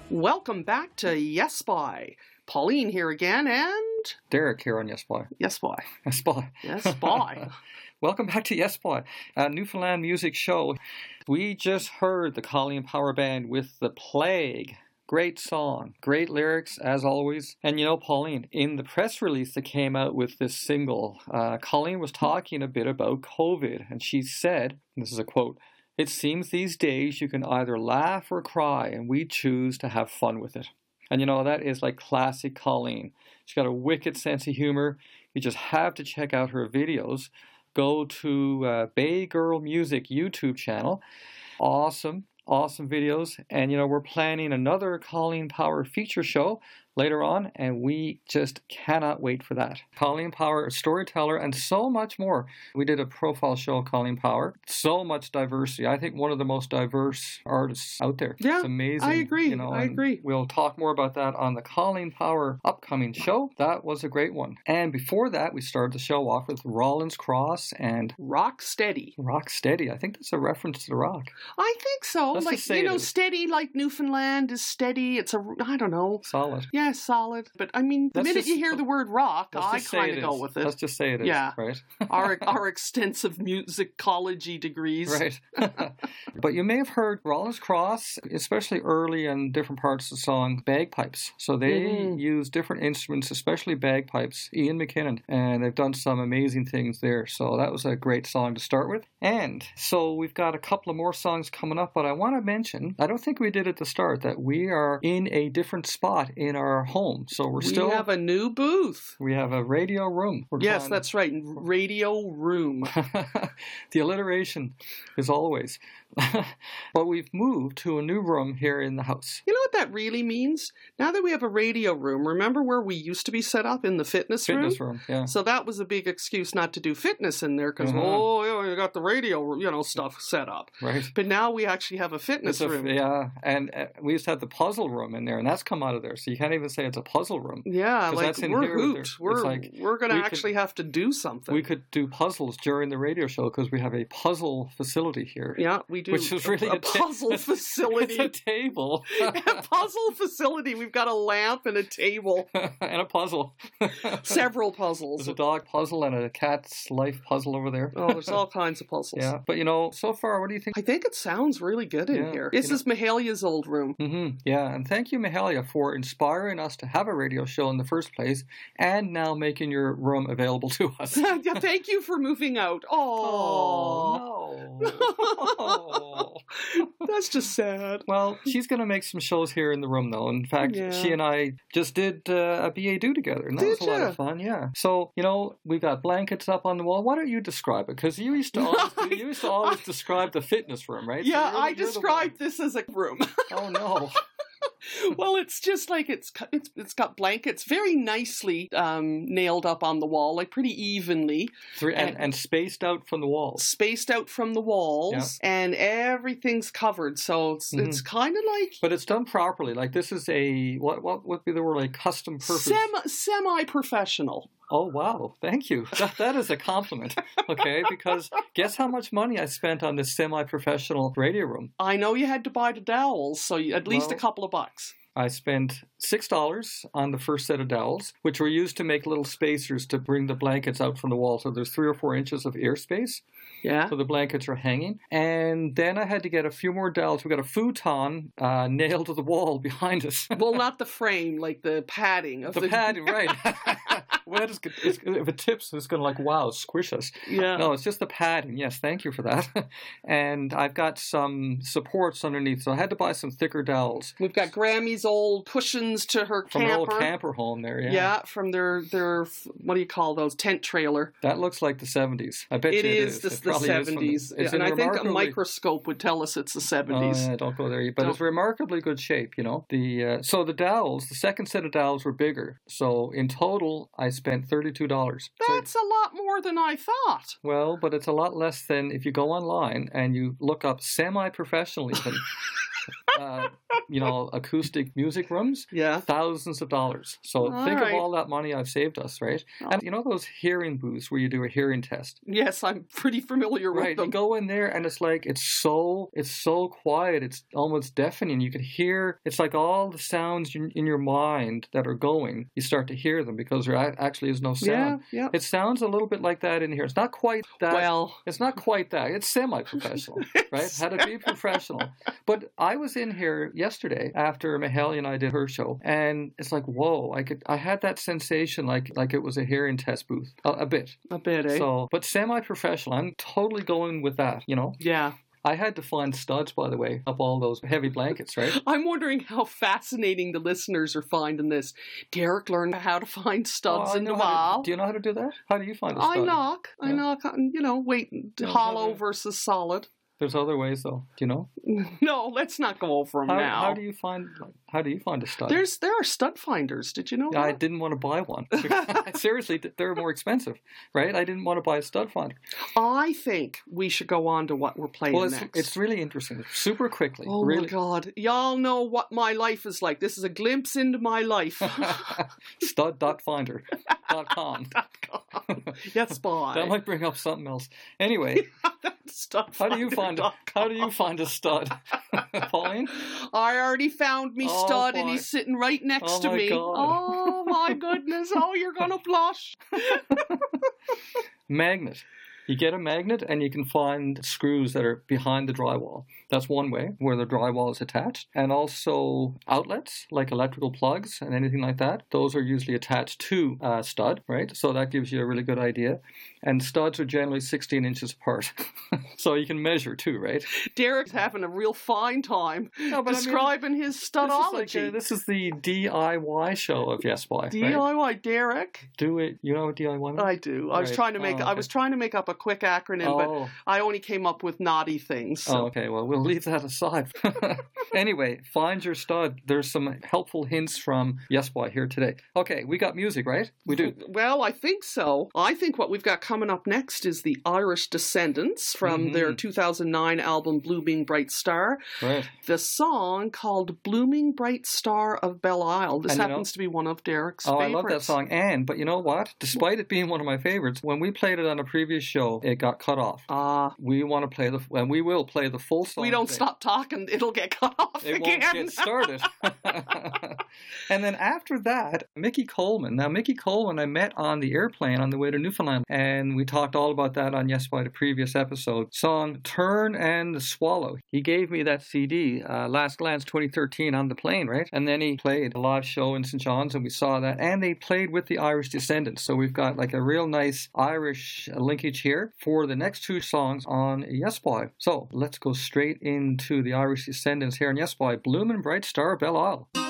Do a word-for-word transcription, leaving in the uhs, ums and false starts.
Welcome back to Yes Boy. Pauline here again, and Derek here on Yes Boy. Yes Boy. Yes Boy. Yes Boy. Welcome back to Yes Boy, a Newfoundland music show. We just heard the Colleen Power Band with The Plague. Great song, great lyrics as always. And you know, Pauline, in the press release that came out with this single, uh, Colleen was talking a bit about COVID, and she said, and this is a quote, "It seems these days you can either laugh or cry, and we choose to have fun with it." And you know, that is like classic Colleen. She's got a wicked sense of humor. You just have to check out her videos. Go to uh, Bay Girl Music YouTube channel. Awesome, awesome videos. And you know, we're planning another Colleen Power feature show later on, and we just cannot wait for that. Colleen Power, a storyteller, and so much more. We did a profile show of Colleen Power. So much diversity. I think one of the most diverse artists out there. Yeah, it's amazing. I agree. You know, I agree. We'll talk more about that on the Colleen Power upcoming show. That was a great one. And before that, we started the show off with Rollins Cross and Rock Steady. Rock Steady. I think that's a reference to the rock. I think so. Let's like, just say you know, it is. steady like Newfoundland is steady. It's a, I don't know. Solid. Yeah, solid. But I mean, the Let's minute just- you hear the word rock, Let's I just say kind it of go is. with it. Let's just say it is. Yeah. Right. our our extensive musicology degrees. Right. But you may have heard Rollins Cross, especially early in different parts of the song, bagpipes. So they Mhm. use different instruments, especially bagpipes. Ian McKinnon. And they've done some amazing things there. So that was a great song to start with. And so we've got a couple of more songs coming up, but I want to mention, I don't think we did at the start, that we are in a different spot in our home. So we're We still... have a new booth. We have a radio room. We're Yes, trying- that's right. Radio room. The alliteration is always. But we've moved to a new room here in the house. You know what that really means? Now that we have a radio room, remember where we used to be set up in the fitness, Fitness room? room, yeah. So that was a big excuse not to do fitness in there because, Uh-huh. oh, yeah, you got the radio, you know, stuff set up. Right. But now we actually have a fitness It's a, room. yeah, and uh, we used to have the puzzle room in there, and that's come out of there. So you can't even say it's a puzzle room. Yeah, 'Cause like that's in we're here with hooped. their- We're it's like we're gonna we could- actually have to do something. We could do puzzles during the radio show because we have a puzzle facility here. yeah, we do. Which is really a, a ta- puzzle It's facility. a table. a puzzle facility. We've got a lamp and a table. And a puzzle. Several puzzles. There's a dog puzzle and a cat's life puzzle over there. Oh, there's all kinds of puzzles. Yeah, but you know, so far, what do you think? I think it sounds really good in Yeah, here. you This know- is Mahalia's old room. Mm-hmm. Yeah, and thank you, Mahalia, for inspiring us to have a radio show in the first place, and now making your room available to us. Yeah, thank you for moving out. Oh, no. Oh. That's just sad. Well, she's going to make some shows here in the room, though. In fact, Yeah. she and I just did uh, a B A do together, and that Did was a lot ya? of fun. Yeah. So you know, we've got blankets up on the wall. Why don't you describe it? Because you used to always, I- you used to always describe the fitness room, right? So Yeah, you're the- I you're the described this as a room. one. Oh no. Well, it's just like it's it's it's got blankets very nicely um, nailed up on the wall, like pretty evenly, Three, and, and spaced out from the walls. spaced out from the walls, and everything's covered. So it's Mhm. it's kind of like But it's done properly. Like this is a what what would be the word, like custom purpose? semi semi professional. Oh wow, thank you. That, that is a compliment. Okay, because guess how much money I spent on this semi-professional radio room? I know you had to buy the dowels, so you, at least Well- a couple of bucks. I spent six dollars on the first set of dowels, which were used to make little spacers to bring the blankets out from the wall. So there's three or four inches of airspace. Yeah. So the blankets are hanging. And then I had to get a few more dowels. We got a futon uh, nailed to the wall behind us. Well, not the frame, like the padding of The the, padding, right. Well, that is good. It's, if it tips, it's going to like, wow, squish us. Yeah. No, it's just the padding. Yes, thank you for that. And I've got some supports underneath, so I had to buy some thicker dowels. We've got Grammy's old cushions to her From an old camper. camper home there, yeah. Yeah, from their their what do you call those tent trailer? That looks like the seventies. I bet It you it is is. the, It the probably is from seventies, the- it's and in I think a remarkably- microscope would tell us it's the Oh, seventies. yeah, don't go there. But it's Don't- remarkably good shape, you know. The uh, so the dowels, the second set of dowels were bigger. So in total, I spent thirty-two dollars. That's a lot more than I thought. Well, but it's a lot less than if you go online and you look up semi-professional even. uh, you know, acoustic music rooms. Yeah. Thousands of dollars. So All think right. of all that money I've saved us, right? Oh. And you know those hearing booths where you do a hearing test? Yes, I'm pretty familiar with Right. them. You go in there and it's like, it's so, it's so quiet. It's almost deafening. You can hear, it's like all the sounds in, in your mind that are going, you start to hear them because there a- actually is no sound. Yeah, yeah. It sounds a little bit like that in here. It's not quite that. Well, It's not quite that. It's semi-professional, right? Had to be professional. But I was in here yesterday after Mahalia and I did her show, and it's like, whoa! I could, I had that sensation like like it was a hearing test booth, a, a bit. a bit, eh? So, but semi-professional. I'm totally going with that. You know, Yeah. I had to find studs, by the way, up all those heavy blankets, right? I'm wondering how fascinating the listeners are finding this. Derek learned how to find studs Oh, I in the know how to- wall. Do you know how to do that? How do you find a stud? I knock. I Yeah. knock on, you know, wait, Yeah, hollow yeah. versus solid. There's other ways, though. Do you know? No, let's not go over them How, now. how do you find? Like, how do you find a stud? There's There are stud finders. Did you know I that? didn't want to buy one. Seriously, they're more expensive, right? I didn't want to buy a stud finder. I think we should go on to what we're playing Well, it's, next. it's really interesting. Super quickly. Oh really. my God. Y'all know what my life is like. This is a glimpse into my life. stud dot finder dot com. Yes, boy. That might bring up something else. Anyway, how do you find a, how do you find a stud, Pauline? I already found me Oh, stud and boy. he's sitting right next Oh, to my me. God. Oh my goodness. Oh, you're gonna blush. Magnet. You get a magnet and you can find screws that are behind the drywall. That's one way where the drywall is attached. And also outlets like electrical plugs and anything like that. Those are usually attached to a stud, right? So that gives you a really good idea. And studs are generally sixteen inches apart. So you can measure too, right? Derek's having a real fine time No, but I mean, describing his This is, studology. like a, this is the D I Y show of Yes Boy. D Right? I Y, Derek. Do it. You know what D I Y means? I do. I was Right. trying to make. Oh, I okay. was trying to make up a quick acronym, but Oh. I only came up with naughty things. So. Oh, okay. Well, we'll leave that aside. Anyway, find your stud. There's some helpful hints from Yes Boy here today. Okay, we got music, right? We do. Well, I think so. I think what we've got coming up next is the Irish Descendants from Mhm. their two thousand nine album Blooming Bright Star. Right. The song called Blooming Bright Star of Belle Isle. This And you know- happens to be one of Derek's Oh, favorites. I love that song. And, but you know what? Despite it being one of my favorites, when we played it on a previous show, it got cut off. Ah, We want to play the, and we will play the full song. we don't today. stop talking, it'll get cut off It again. won't get started. And then after that, Mickey Coleman. Now, Mickey Coleman I met on the airplane on the way to Newfoundland, and we talked all about that on Yes Boy, the previous episode. Song Turn and Swallow. He gave me that C D, uh, Last Glance twenty thirteen, on the plane, right? And then he played a live show in Saint John's, and we saw that. And they played with the Irish Descendants. So we've got like a real nice Irish linkage here for the next two songs on Yes Boy. So let's go straight into the Irish Descendants here on Yes Boy, Bloomin' Bright Star, Belle Isle.